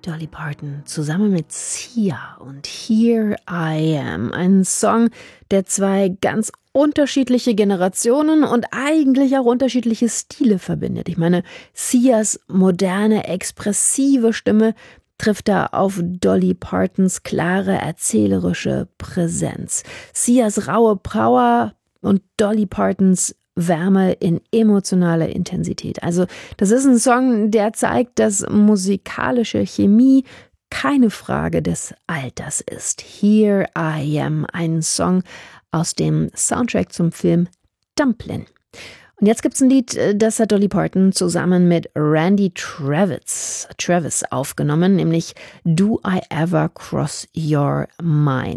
Dolly Parton zusammen mit Sia und Here I Am. Ein Song, der zwei ganz unterschiedliche Generationen und eigentlich auch unterschiedliche Stile verbindet. Ich meine, Sias moderne, expressive Stimme trifft da auf Dolly Partons klare, erzählerische Präsenz. Sias raue Power und Dolly Partons Wärme in emotionaler Intensität. Also das ist ein Song, der zeigt, dass musikalische Chemie keine Frage des Alters ist. Here I Am, ein Song aus dem Soundtrack zum Film Dumplin'. Und jetzt gibt's ein Lied, das hat Dolly Parton zusammen mit Randy Travis aufgenommen, nämlich Do I Ever Cross Your Mind.